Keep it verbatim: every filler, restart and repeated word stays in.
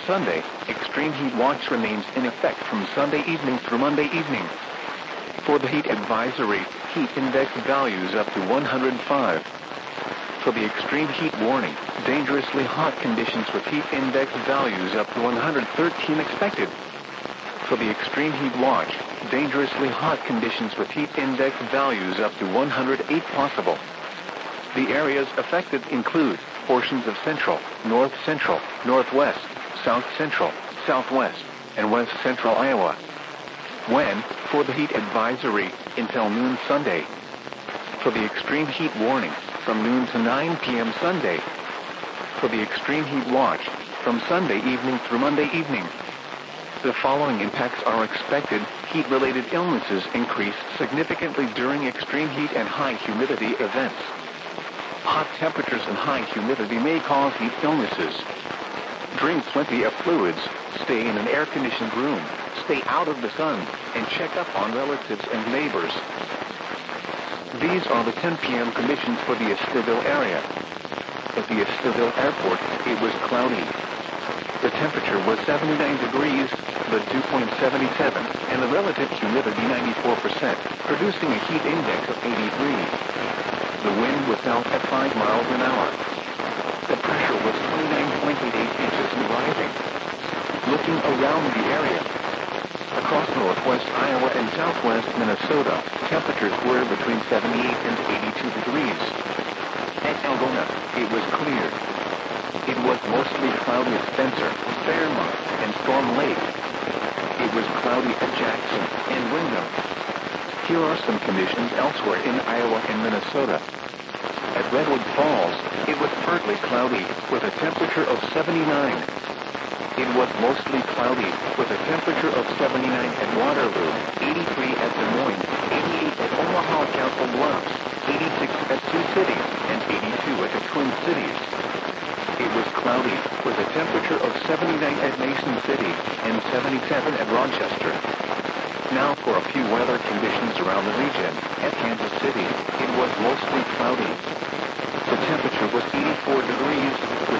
Sunday, extreme heat watch remains in effect from Sunday evening through Monday evening. For the heat advisory, heat index values up to one hundred five. For the extreme heat warning, dangerously hot conditions with heat index values up to one hundred thirteen expected. For the extreme heat watch, dangerously hot conditions with heat index values up to one hundred eight possible. The areas affected include portions of central, north central, northwest, south central, southwest, and west central Iowa. When, for the heat advisory, until noon Sunday. For the extreme heat warning, from noon to nine p.m. Sunday. For the extreme heat watch, from Sunday evening through Monday evening. The following impacts are expected. Heat-related illnesses increase significantly during extreme heat and high humidity events. Hot temperatures and high humidity may cause heat illnesses. Drink plenty of fluids, stay in an air-conditioned room, stay out of the sun, and check up on relatives and neighbors. These are the ten p.m. conditions for the Estill area. At the Estill Airport, it was cloudy. The temperature was seventy-nine degrees, the dew point seventy-seven, and the relative humidity ninety-four percent, producing a heat index of eighty-three. The wind was south at five miles an hour. The pressure was twenty-nine point eight eight inches and rising. Looking around the area, across northwest Iowa and southwest Minnesota, temperatures were between seventy-eight and eighty-two degrees. At Algona, it was clear. It was mostly cloudy at Spencer, Fairmont, and Storm Lake. It was cloudy at Jackson and Windham. Here are some conditions elsewhere in Iowa and Minnesota. At Redwood Falls, it was partly cloudy, with a temperature of seventy-nine. It was mostly cloudy, with a temperature of seventy-nine at Waterloo, eighty-three at Des Moines, eighty-eight at Omaha Council Bluffs, eighty-six at Sioux City, and eighty-two at the Twin Cities. It was cloudy, with a temperature of seventy-nine at Mason City, and seventy-seven at Rochester. Now for a few weather conditions around the region. At Kansas City, it was mostly cloudy. The temperature was eighty-four degrees, with